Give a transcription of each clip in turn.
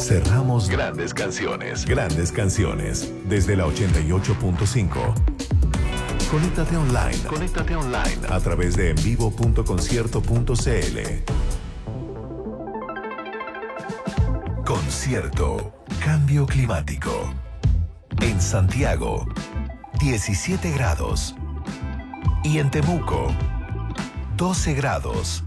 Cerramos grandes canciones. Grandes canciones. Desde la 88.5. Conéctate online. Conéctate online a través de envivo.concierto.cl. Concierto. Cambio climático. En Santiago, 17 grados. Y en Temuco, 12 grados.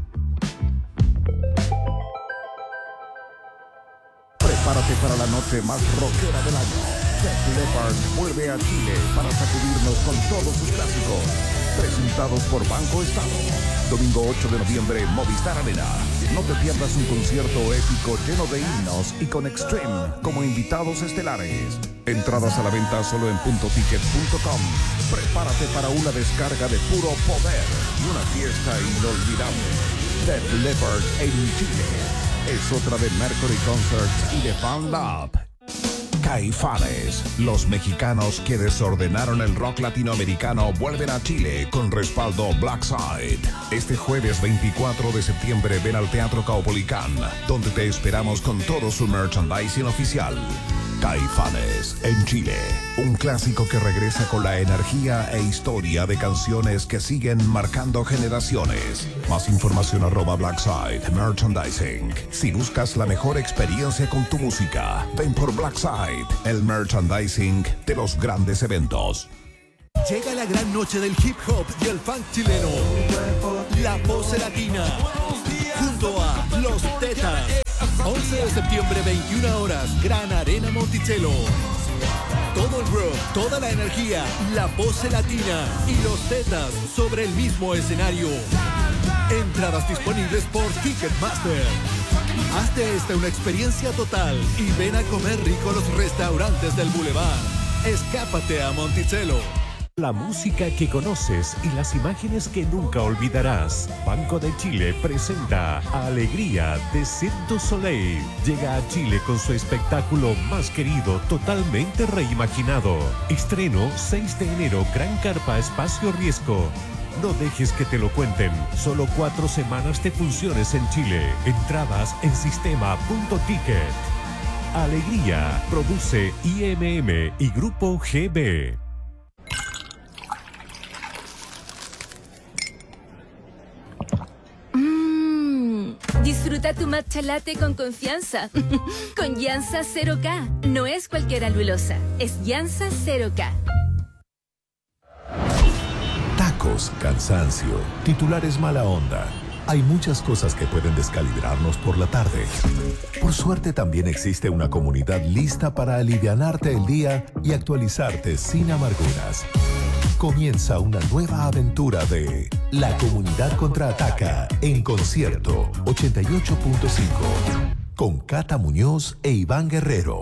Prepárate para la noche más rockera del año. Def Leppard vuelve a Chile para sacudirnos con todos sus clásicos. Presentados por Banco Estado. Domingo 8 de noviembre, Movistar Arena. No te pierdas un concierto épico lleno de himnos y con Extreme como invitados estelares. Entradas a la venta solo en puntoticket.com. Prepárate para una descarga de puro poder y una fiesta inolvidable. Def Leppard en Chile. Es otra de Mercury Concerts y de Fan Lab. Caifanes, los mexicanos que desordenaron el rock latinoamericano, vuelven a Chile con respaldo Black Side. Este jueves 24 de septiembre ven al Teatro Caupolicán, donde te esperamos con todo su merchandising oficial. Caifanes en Chile, un clásico que regresa con la energía e historia de canciones que siguen marcando generaciones. Más información @Blackside Merchandising. Si buscas la mejor experiencia con tu música, ven por Blackside, el merchandising de los grandes eventos. Llega la gran noche del hip hop y el funk chileno. La Pose Latina, junto a Los Tetas. 11 de septiembre, 21 horas, Gran Arena Monticello. Todo el rock, toda la energía, la Pose Latina y Los Tetas sobre el mismo escenario. Entradas disponibles por Ticketmaster. Hazte esta una experiencia total y ven a comer rico a los restaurantes del Boulevard. Escápate a Monticello. La música que conoces y las imágenes que nunca olvidarás. Banco de Chile presenta Alegría de Cirque du Soleil. Llega a Chile con su espectáculo más querido, totalmente reimaginado. Estreno 6 de enero, Gran Carpa Espacio Riesgo. No dejes que te lo cuenten. Solo 4 semanas de funciones en Chile. Entradas en sistema.ticket. Alegría. Produce IMM y Grupo GB. Disfruta tu matcha latte con confianza. Con Yansa 0K. No es cualquier alulosa, es Yansa 0K. Tacos, cansancio, titulares mala onda. Hay muchas cosas que pueden descalibrarnos por la tarde. Por suerte también existe una comunidad lista para alivianarte el día y actualizarte sin amarguras. Comienza una nueva aventura de La Comunidad Contraataca en Concierto 88.5 con Cata Muñoz e Iván Guerrero.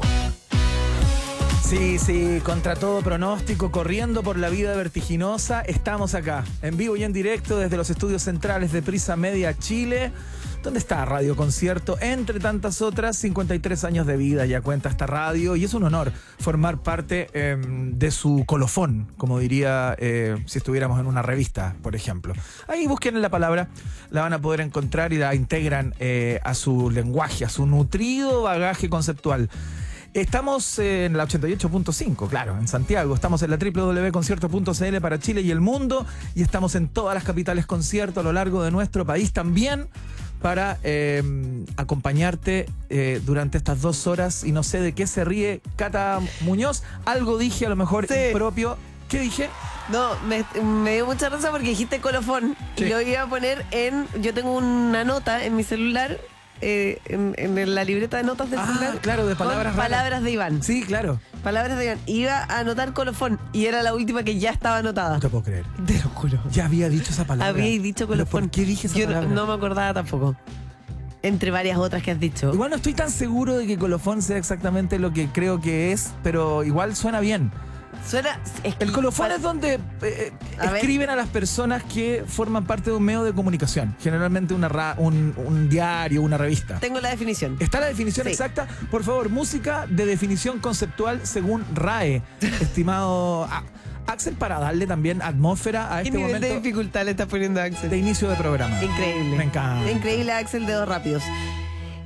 Sí, contra todo pronóstico, corriendo por la vida vertiginosa, estamos acá, en vivo y en directo desde los estudios centrales de Prisa Media Chile. ¿Dónde está Radio Concierto? Entre tantas otras, 53 años de vida ya cuenta esta radio y es un honor formar parte de su colofón, como diría si estuviéramos en una revista, por ejemplo. Ahí busquen la palabra, la van a poder encontrar y la integran a su lenguaje, a su nutrido bagaje conceptual. Estamos en la 88.5, claro, en Santiago. Estamos en la www.concierto.cl para Chile y el mundo. Y estamos en todas las capitales concierto a lo largo de nuestro país también para acompañarte durante estas 2 horas. Y no sé de qué se ríe Cata Muñoz. Algo dije a lo mejor impropio. ¿Qué dije? No, me dio mucha risa porque dijiste colofón. Sí. Y lo iba a poner yo tengo una nota en mi celular. En la libreta de notas del celular. Claro, de palabras de Iván. Sí, claro. Palabras de Iván. Iba a anotar colofón y era la última que ya estaba anotada. No te puedo creer. Te lo juro. Ya había dicho esa palabra. Había dicho colofón. ¿Pero por qué dije esa palabra? No me acordaba tampoco. Entre varias otras que has dicho. Igual no estoy tan seguro de que colofón sea exactamente lo que creo que es, pero igual suena bien. El colofón es donde escriben a las personas que forman parte de un medio de comunicación. Generalmente un diario, una revista. Tengo la definición. ¿Está la definición exacta? Por favor, música de definición conceptual según RAE. Estimado Axel, para darle también atmósfera a este momento. ¿Qué nivel de dificultad le estás poniendo a Axel? De inicio de programa. Increíble. Me encanta. Increíble, Axel, dedos rápidos.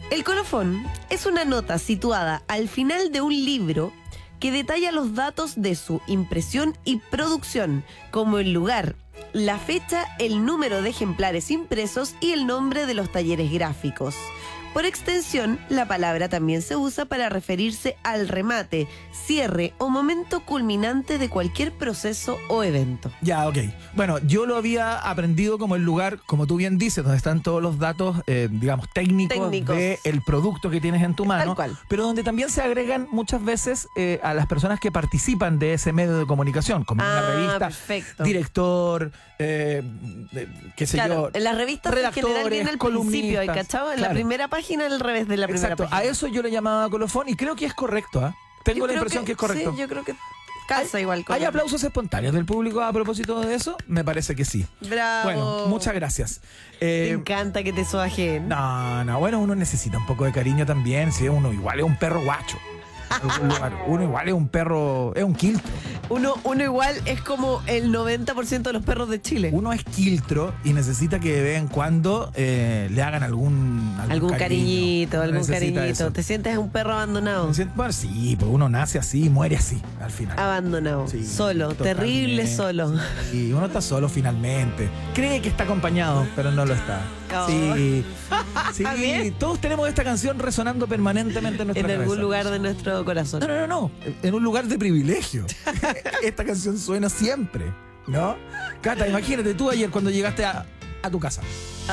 El colofón es una nota situada al final de un libro que detalla los datos de su impresión y producción, como el lugar, la fecha, el número de ejemplares impresos y el nombre de los talleres gráficos. Por extensión, la palabra también se usa para referirse al remate, cierre o momento culminante de cualquier proceso o evento. Ya, ok. Bueno, yo lo había aprendido como el lugar, como tú bien dices, donde están todos los datos, digamos, técnicos del producto que tienes en tu mano. Tal cual. Pero donde también se agregan muchas veces a las personas que participan de ese medio de comunicación, como en una revista, perfecto. director, qué sé Claro, yo. en las revistas en general viene al principio, ¿cachado? En la primera página al revés de la primera Exacto, página. a eso yo le llamaba colofón y creo que es correcto, ¿ah? Tengo la impresión que es correcto. Sí, yo creo que calza igual. ¿Hay aplausos espontáneos del público a propósito de eso? Me parece que sí. Bravo. Bueno, muchas gracias. Me encanta que te sobajen. No, bueno, uno necesita un poco de cariño también. Si uno igual es un perro guacho. En algún lugar. Uno igual es un perro, es un quiltro. Uno igual es como el 90% de los perros de Chile. Uno es quiltro y necesita que de vez en cuando le hagan algún cariñito, algún Necesita cariñito. eso. ¿Te sientes un perro abandonado? Bueno, sí, pues uno nace así y muere así al final. Abandonado, Sí, solo, totalmente. terrible solo. Y uno está solo finalmente. Cree que está acompañado, pero no lo está. Oh. Sí, Bien. todos tenemos esta canción resonando permanentemente en nuestra En cabeza. algún lugar de nuestro corazón. No. En un lugar de privilegio. Esta canción suena siempre, ¿no? Cata, imagínate tú ayer cuando llegaste a tu casa.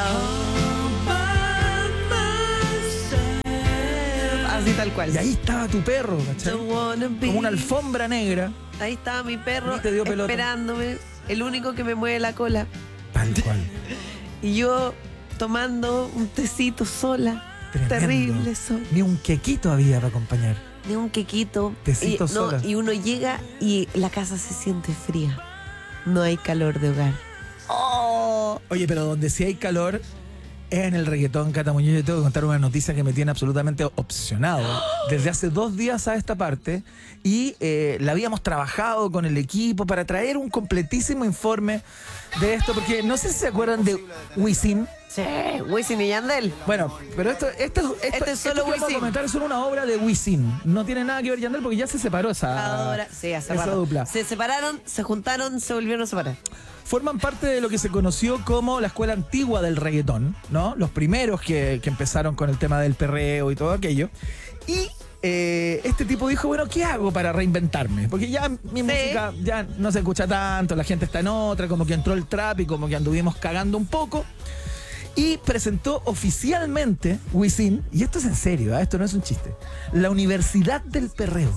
Así tal cual. Y ahí estaba tu perro, ¿cachai? Don't wanna be. Como una alfombra negra. Ahí estaba mi perro Ni te dio pelota. esperándome, el único que me mueve la cola. Tal cual. Y yo tomando un tecito sola. Tremendo. Terrible sola. Ni un quequito había para acompañar. De un quequito. Tecito sola. Y uno llega y la casa se siente fría. No hay calor de hogar. Oye, pero donde sí hay calor es en el reggaetón, Cata Muñoz. Yo tengo que contar una noticia que me tiene absolutamente obsesionado desde hace 2 días a esta parte y la habíamos trabajado con el equipo para traer un completísimo informe de esto, porque no sé si se acuerdan de Wisin. Sí, Wisin y Yandel. Bueno, pero esto es solo que vamos a Wisin. comentar es solo una obra de Wisin. No tiene nada que ver Yandel porque ya se separó esa dupla. Se separaron, se juntaron, se volvieron a separar. Forman parte de lo que se conoció como la escuela antigua del reggaetón, ¿no? Los primeros que empezaron con el tema del perreo y todo aquello. Y este tipo dijo, bueno, ¿qué hago para reinventarme? Porque ya mi música ya no se escucha tanto, la gente está en otra, como que entró el trap y como que anduvimos cagando un poco. Y presentó oficialmente Wisin, y esto es en serio, esto no es un chiste, la Universidad del Perreo.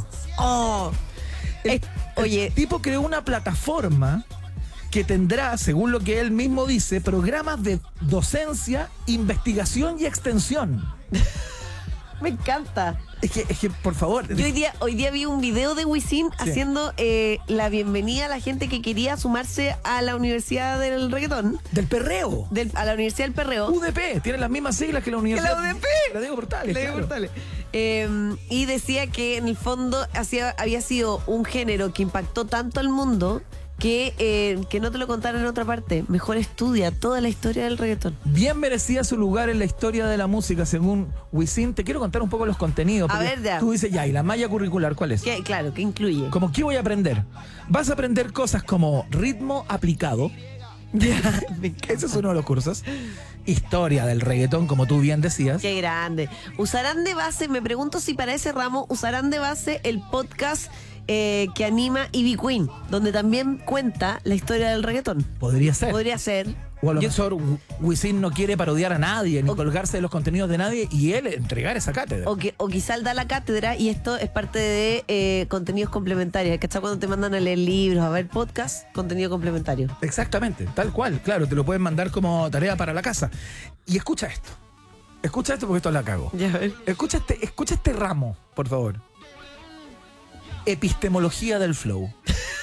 El tipo creó una plataforma que tendrá, según lo que él mismo dice, programas de docencia, investigación y extensión. Me encanta. Es que por favor. Yo hoy día vi un video de Wisin haciendo la bienvenida a la gente que quería sumarse a la Universidad del Reggaetón. Del Perreo. A la Universidad del Perreo. UDP, tiene las mismas siglas que la Universidad. ¡Que la UDP! La Diego Portales. La Diego Portales. Y decía que en el fondo había sido un género que impactó tanto al mundo que no te lo contaron en otra parte. Mejor estudia toda la historia del reggaetón. Bien merecía su lugar en la historia de la música, según Wisin. Te quiero contar un poco los contenidos. A ver, ya. Tú dices, ¿y la malla curricular cuál es? Claro, ¿qué incluye? Como, ¿qué voy a aprender? Vas a aprender cosas como ritmo aplicado. Ese es uno de los cursos. Historia del reggaetón, como tú bien decías. Qué grande. Usarán de base, me pregunto si para ese ramo usarán de base el podcast que anima Ivy Queen, donde también cuenta la historia del reggaetón. Podría ser. Podría ser. O a lo mejor Wisin no quiere parodiar a nadie, ni colgarse de los contenidos de nadie, y él entregar esa cátedra. O quizá él da la cátedra y esto es parte de contenidos complementarios. ¿Cachai? Cuando te mandan a leer libros, a ver podcast, contenido complementario. Exactamente, tal cual, claro, te lo pueden mandar como tarea para la casa. Y escucha esto porque esto la cago. Ya ves. Escucha este ramo, por favor. Epistemología del flow.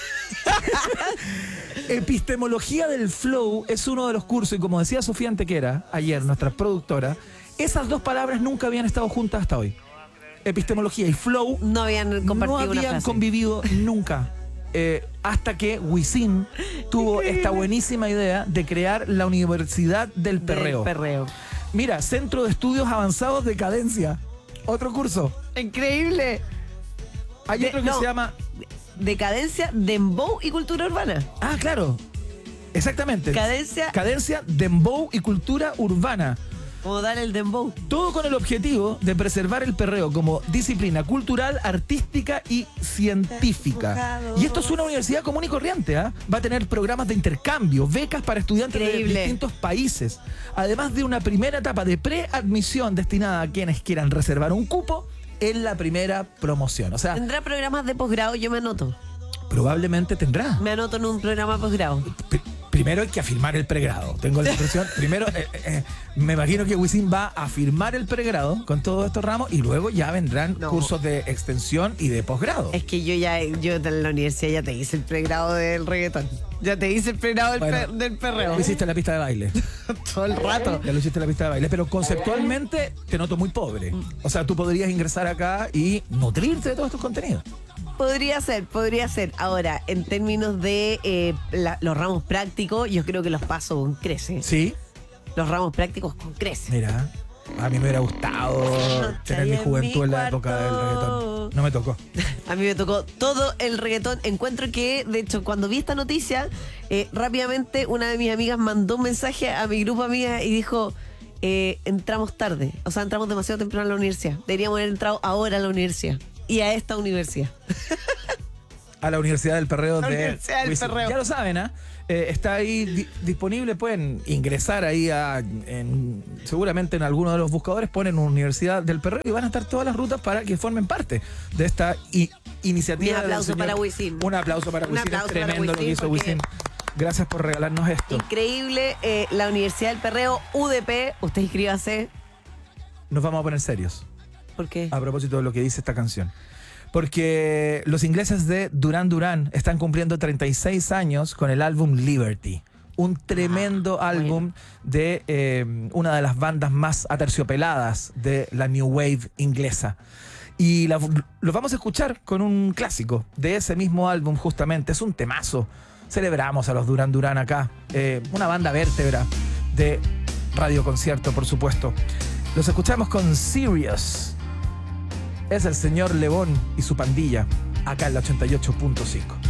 Epistemología del flow es uno de los cursos, y como decía Sofía Antequera ayer, nuestra productora, esas dos palabras nunca habían estado juntas hasta hoy. Epistemología y flow no habían compartido no habían convivido nunca. Hasta que Wisin tuvo esta buenísima idea de crear la Universidad del Perreo. Mira, Centro de Estudios Avanzados de Cadencia. Otro curso. Increíble. Hay otro que se llama... Decadencia, Dembow y Cultura Urbana. Ah, claro. Exactamente. Cadencia, Dembow y Cultura Urbana. Como dar el dembow. Todo con el objetivo de preservar el perreo como disciplina cultural, artística y científica. Y esto es una universidad común y corriente, ¿ah? Va a tener programas de intercambio, becas para estudiantes de distintos países. Además de una primera etapa de preadmisión destinada a quienes quieran reservar un cupo en la primera promoción. O sea, ¿tendrá programas de posgrado? Yo me anoto. Probablemente tendrá. Me anoto en un programa de posgrado. Primero hay que afirmar el pregrado. Tengo la impresión. Primero, me imagino que Wisin va a firmar el pregrado con todos estos ramos y luego ya vendrán cursos de extensión y de posgrado. Es que yo en la universidad ya te hice el pregrado del reggaetón. Ya te hice el pregrado del perreo. Lo hiciste en la pista de baile. Todo el rato. Ya lo hiciste en la pista de baile. Pero conceptualmente te noto muy pobre. O sea, tú podrías ingresar acá y nutrirte de todos estos contenidos. Podría ser. Ahora, en términos de los ramos prácticos, yo creo que los paso con crece. ¿Sí? Los ramos prácticos con crece. Mira, a mí me hubiera gustado tener mi juventud en la época del reggaetón. No me tocó. A mí me tocó todo el reggaetón. Encuentro que, de hecho, cuando vi esta noticia, rápidamente una de mis amigas mandó un mensaje a mi grupo de amigas y dijo... entramos tarde, o sea, entramos demasiado temprano a la universidad. Deberíamos haber entrado ahora a la universidad. Y a esta universidad. A la Universidad del Perreo Universidad del Perreo. Ya lo saben, ¿ah? Está ahí disponible, pueden ingresar ahí seguramente en alguno de los buscadores ponen Universidad del Perreo y van a estar todas las rutas para que formen parte de esta iniciativa. Un aplauso para Wisin. Un aplauso para Wisin. Es tremendo lo que hizo Wisin. Gracias por regalarnos esto. Increíble. La Universidad del Perreo, UDP. Usted inscríbase. Nos vamos a poner serios. ¿Por qué? A propósito de lo que dice esta canción. Porque los ingleses de Duran Duran están cumpliendo 36 años con el álbum Liberty. Un tremendo álbum de una de las bandas más aterciopeladas de la New Wave inglesa. Y los vamos a escuchar con un clásico de ese mismo álbum justamente. Es un temazo. Celebramos a los Duran Duran acá. Una banda vértebra de Radio Concierto, por supuesto. Los escuchamos con Serious. Es el señor Lebón y su pandilla, acá en la 88.5.